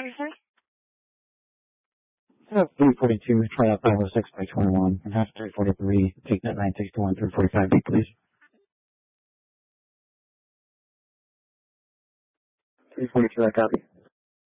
Have 342, try out 506 by 21, and half 343, take that 961 through 45 feet, please. 342, I copy.